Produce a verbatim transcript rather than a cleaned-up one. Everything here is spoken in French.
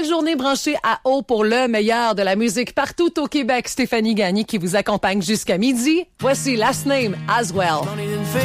journée branchée à haut pour le meilleur de la musique partout au Québec. Stéphanie Gagné qui vous accompagne jusqu'à midi. Voici Last Name As Well.